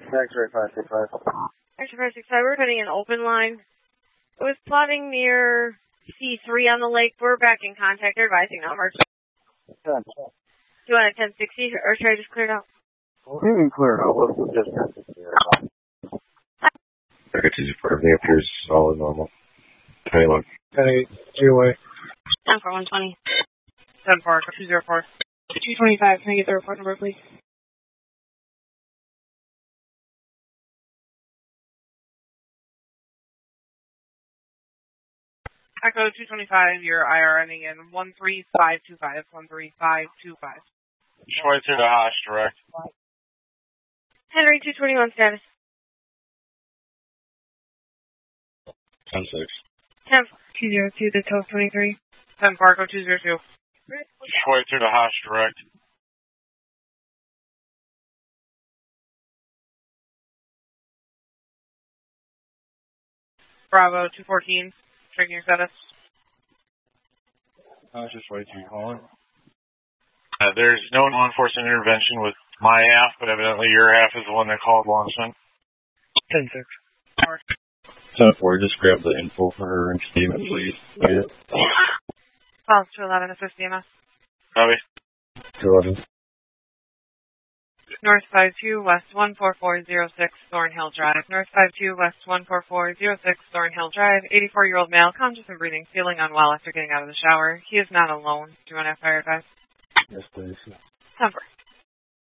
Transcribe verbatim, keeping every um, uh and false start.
X-ray five six five. X-ray five six five, we're getting an open line. It was plotting near C three on the lake. We're back in contact. They're advising number. ten. Do you want a ten sixty or should I just clear it out? Well, you can clear it out. We'll just ten sixty. Everything appears solid normal. Hey, look. ten eight, G away. ten four one twenty. ten four, two zero four. two twenty-five, can I get the report number, please? Echo two twenty-five, your I R ending in one three five two five, one three five two five. Short to the Haas, direct. Henry two twenty-one status. ten six. ten two zero two, the twelve twenty-three. ten Parco two zero two. Short to the Haas, direct. Bravo two fourteen, checking your status. I was just waiting to call it. Uh, there's no law enforcement intervention with my half, but evidently your half is the one that called law enforcement. ten six. ten four, just grab the info for her and statement, please. Yeah. twelve two eleven, assist D M S. Copy. two eleven. North five two, west one four four zero six, Thornhill Drive. North five two, west one four four zero six, Thornhill Drive. eighty-four-year-old male, conscious and breathing, feeling unwell after getting out of the shower. He is not alone. Do you want to have fire advice? Yes, please. Number.